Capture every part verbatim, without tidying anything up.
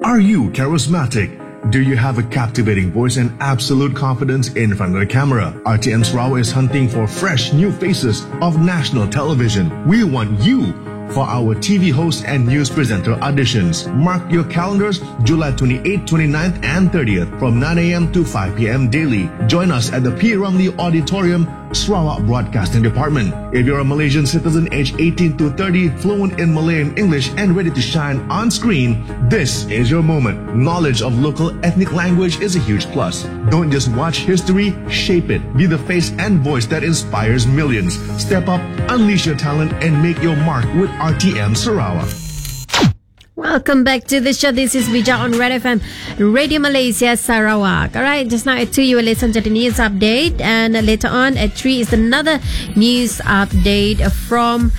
Are you charismatic? Do you have a captivating voice and absolute confidence in front of the camera? R T M Sarawak is hunting for fresh new faces of national television. We want you for our T V host and news presenter auditions. Mark your calendars July twenty-eighth, twenty-ninth and thirtieth from nine a.m. to five p.m. daily. Join us at the P. Ramlee Auditorium, Sarawak Broadcasting Department. If you're a Malaysian citizen aged eighteen to thirty, fluent in Malay and English and ready to shine on screen, this is your moment. Knowledge of local ethnic language is a huge plus. Don't just watch history, shape it. Be the face and voice that inspires millions. Step up, unleash your talent and make your mark with R T M Sarawak. Welcome back to the show. This is Bija on Red F M, Radio Malaysia Sarawak. Alright, just now at two you will listen to the news update, and later on at three is another news update from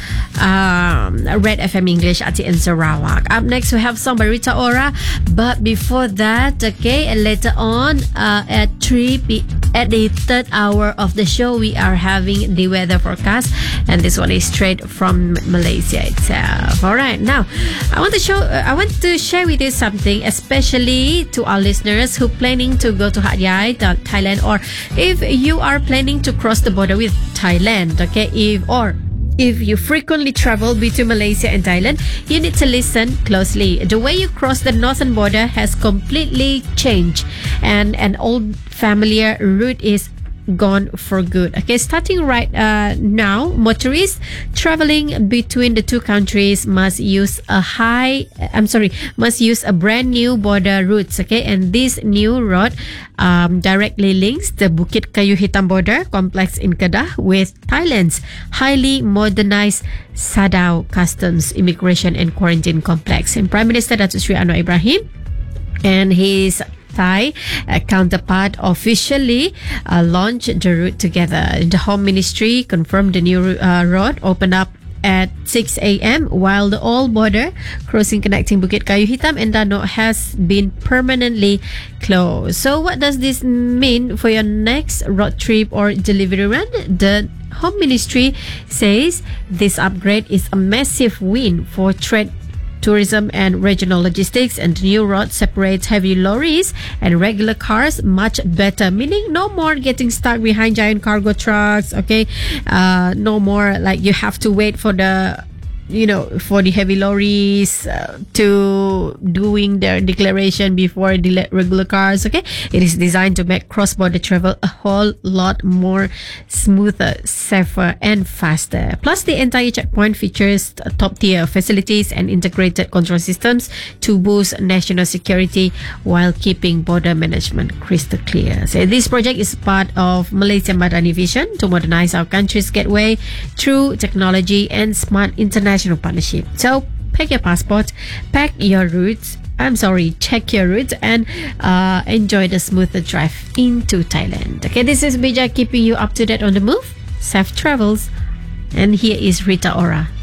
um, Red F M English R T M Sarawak. Up next we have song by Rita Ora, but before that, okay, and later on uh, at three p- at the third hour of the show we are having the weather forecast, and this one is straight from Malaysia itself. Alright, now I want to show I want to share with you something, especially to our listeners who planning to go to Hat Yai, Thailand, or if you are planning to cross the border with Thailand, okay, if or if you frequently travel between Malaysia and Thailand, you need to listen closely. The way you cross the northern border has completely changed, and an old familiar route is gone for good. Okay, starting right uh, now, motorists traveling between the two countries must use a high I'm sorry must use a brand new border routes. Okay, and this new road um, directly links the Bukit Kayu Hitam border complex in Kedah with Thailand's highly modernized Sadao Customs Immigration and Quarantine Complex. And Prime Minister Datuk Seri Anwar Ibrahim and his Thai uh, counterpart officially uh, launched the route together. The Home Ministry confirmed the new uh, road opened up at six a.m. while the old border crossing connecting Bukit Kayu Hitam and Danok has been permanently closed. So what does this mean for your next road trip or delivery run? The Home Ministry says this upgrade is a massive win for trade, tourism and regional logistics, and the new road separates heavy lorries and regular cars much better, meaning no more getting stuck behind giant cargo trucks. Okay, uh, no more like you have to wait for the you know for the heavy lorries uh, to doing their declaration before the regular cars. Okay, it is designed to make cross-border travel a whole lot more smoother, safer and faster. Plus the entire checkpoint features top-tier facilities and integrated control systems to boost national security while keeping border management crystal clear. So this project is part of Malaysia Madani vision to modernize our country's gateway through technology and smart international partnership. So pack your passport, pack your routes I'm sorry check your route and uh, enjoy the smoother drive into Thailand. Okay, this is Bija keeping you up to date on the move. Safe travels, and here is Rita Ora.